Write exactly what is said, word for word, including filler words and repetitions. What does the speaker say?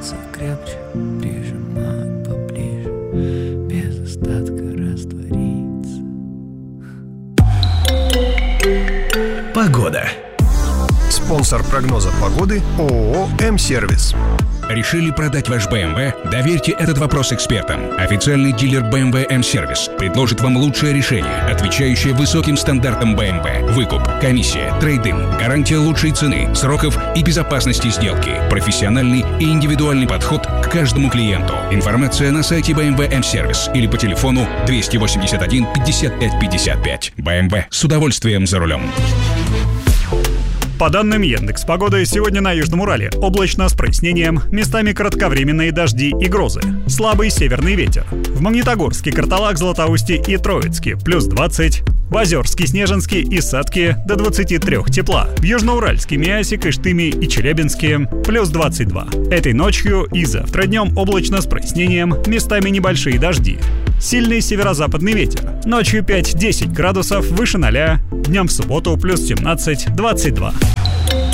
прижаться крепче, прижимать поближе, без остатка раствориться. Погода. Спонсор прогноза погоды ООО «М-сервис». Решили продать ваш бэ эм вэ? Доверьте этот вопрос экспертам. Официальный дилер бэ эм вэ М-сервис предложит вам лучшее решение, отвечающее высоким стандартам бэ эм вэ. Выкуп, комиссия, трейд-ин, гарантия лучшей цены, сроков и безопасности сделки, профессиональный и индивидуальный подход к каждому клиенту. Информация на сайте бэ эм вэ М-сервис или по телефону двести восемьдесят один пятьдесят пять пятьдесят пять. бэ эм вэ с удовольствием за рулем. По данным Яндекс.Погоды, сегодня на Южном Урале облачно с прояснением, местами кратковременные дожди и грозы. Слабый северный ветер. В Магнитогорске, Карталак, Златоусте и Троицке плюс двадцать. В Озерске, Снежинске и Сатке до двадцати трёх тепла. В Южноуральске, Миасе, Кыштыме и Челябинске плюс двадцать два. Этой ночью и завтра днем облачно с прояснением, местами небольшие дожди. Сильный северо-западный ветер. Ночью пять-десять градусов выше ноля. Днем в субботу плюс семнадцать двадцать два.